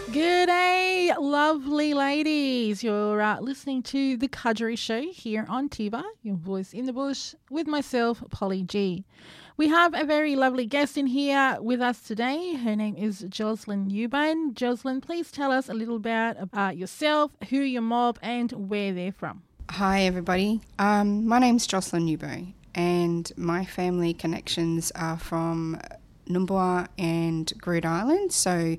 Good day, lovely ladies. You're listening to The Kudgery Show here on Tiba, your voice in the bush, with myself, Polly G. We have a very lovely guest in here with us today. Her name is Jocelyn Newbone. Jocelyn, please tell us a little about yourself, who your mob, and where they're from. Hi, everybody. My name's Jocelyn Newbone, and my family connections are from Numbwa and Groote Eylandt. So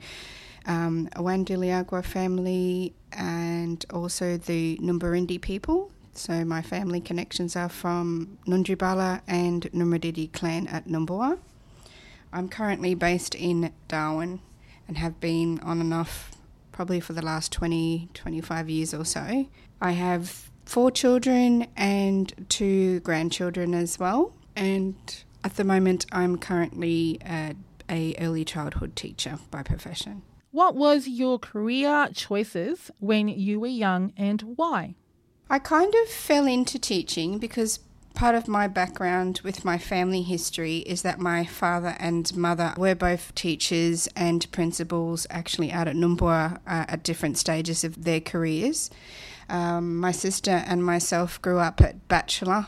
a Wandiliagwa family and also the Numbarindi people. So my family connections are from Nundribala and Numradidi clan at Numbwa. I'm currently based in Darwin and have been on and off probably for the last 25 years or so. I have 4 children and 2 grandchildren as well. And at the moment, I'm currently a early childhood teacher by profession. What was your career choices when you were young and why? I kind of fell into teaching because part of my background with my family history is that my father and mother were both teachers and principals actually out at Numbwa at different stages of their careers. My sister and myself grew up at Batchelor.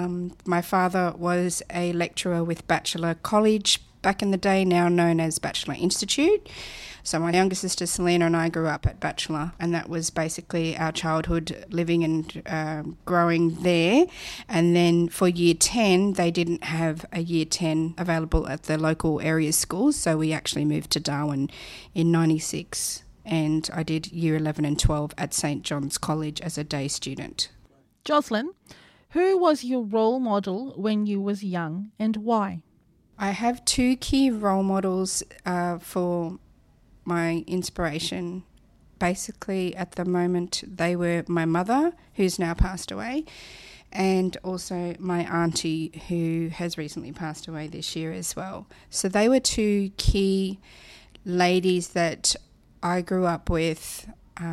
My father was a lecturer with Batchelor College back in the day, now known as Batchelor Institute. So my younger sister Selena and I grew up at Batchelor, and that was basically our childhood living and growing there. And then for year 10, they didn't have a year 10 available at the local area schools, so we actually moved to Darwin in 96. And I did year 11 and 12 at St John's College as a day student. Jocelyn, who was your role model when you was young and why? I have 2 key role models for my inspiration. Basically, at the moment, they were my mother, who's now passed away, and also my auntie, who has recently passed away this year as well. So they were 2 key ladies that I grew up with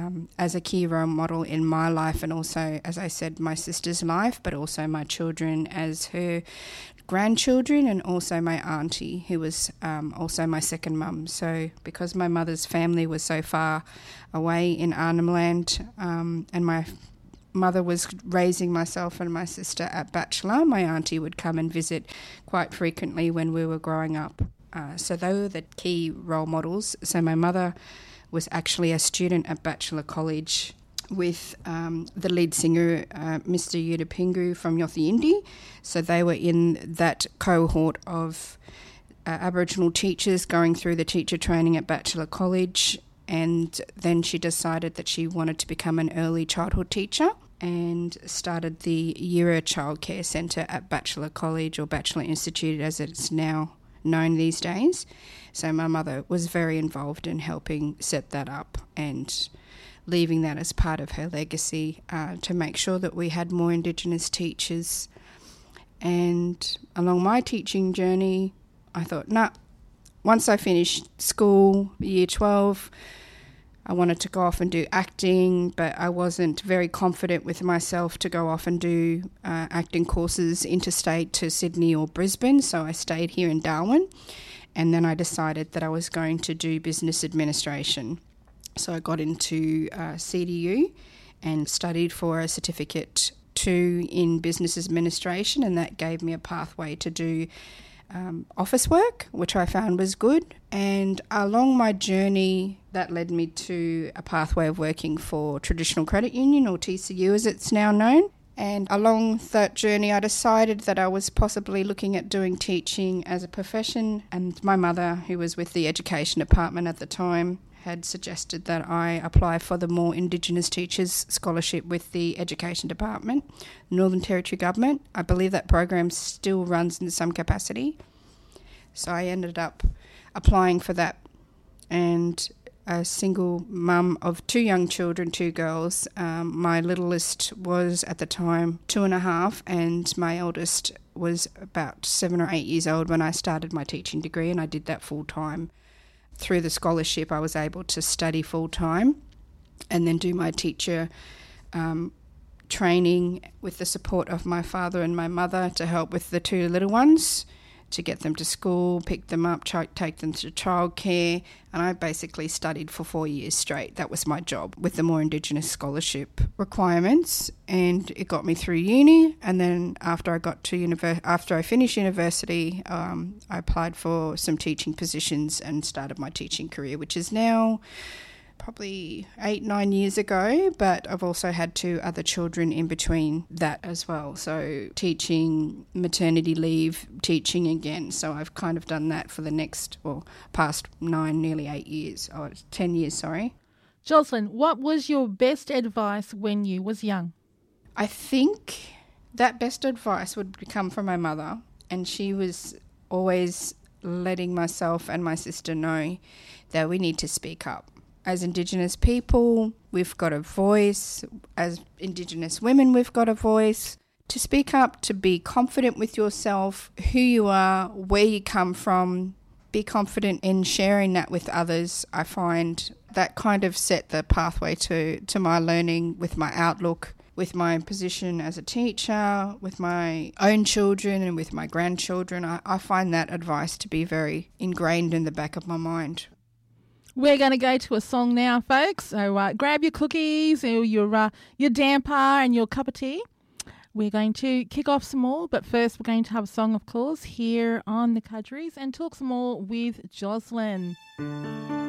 as a key role model in my life, and also, as I said, my sister's life, but also my children as her grandchildren, and also my auntie, who was also my second mum. So because my mother's family was so far away in Arnhem Land, and my mother was raising myself and my sister at Batchelor, my auntie would come and visit quite frequently when we were growing up. So they were the key role models. So my mother was actually a student at Batchelor College with the lead singer, Mr. Yudapingu from Yothi-Indi. So they were in that cohort of Aboriginal teachers going through the teacher training at Batchelor College, and then she decided that she wanted to become an early childhood teacher and started the Yira Childcare Centre at Batchelor College, or Batchelor Institute as it's now known these days. So my mother was very involved in helping set that up and leaving that as part of her legacy to make sure that we had more Indigenous teachers. And along my teaching journey, I thought, once I finished school, year 12, I wanted to go off and do acting, but I wasn't very confident with myself to go off and do acting courses interstate to Sydney or Brisbane, so I stayed here in Darwin. And then I decided that I was going to do business administration. So I got into CDU and studied for a Certificate 2 in Business Administration, and that gave me a pathway to do office work, which I found was good. And along my journey, that led me to a pathway of working for Traditional Credit Union, or TCU as it's now known. And along that journey, I decided that I was possibly looking at doing teaching as a profession. And my mother, who was with the Education Department at the time, had suggested that I apply for the More Indigenous Teachers Scholarship with the Education Department, Northern Territory Government. I believe that program still runs in some capacity. So I ended up applying for that, and a single mum of 2 young children, 2 girls. My littlest was at the time 2.5, and my eldest was about 7 or 8 years old when I started my teaching degree, and I did that full time. Through the scholarship, I was able to study full time and then do my teacher training with the support of my father and my mother to help with the 2 little ones to get them to school, pick them up, take them to childcare, and I basically studied for 4 years straight. That was my job with the more Indigenous scholarship requirements, and it got me through uni. And then after I finished university, I applied for some teaching positions and started my teaching career, which is now probably 8-9 years ago, but I've also had 2 other children in between that as well. So teaching, maternity leave, teaching again. So I've kind of done that for the past 9, nearly 8 years, 10 years, sorry. Jocelyn, what was your best advice when you was young? I think that best advice would come from my mother, and she was always letting myself and my sister know that we need to speak up. As Indigenous people, we've got a voice. As Indigenous women, we've got a voice. To speak up, to be confident with yourself, who you are, where you come from, be confident in sharing that with others. I find that kind of set the pathway to my learning with my outlook, with my position as a teacher, with my own children and with my grandchildren. I find that advice to be very ingrained in the back of my mind. We're going to go to a song now, folks. So grab your cookies or your damper and your cup of tea. We're going to kick off some more, but first we're going to have a song, of course, here on The Kudgeries and talk some more with Jocelyn.